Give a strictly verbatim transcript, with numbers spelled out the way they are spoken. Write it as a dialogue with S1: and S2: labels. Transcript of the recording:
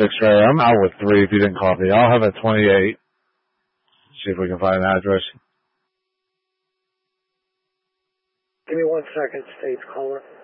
S1: six, Ray. I'm out with three if you didn't call me. I'll have a twenty-eight. See if we can find an address.
S2: Give me one second, States caller.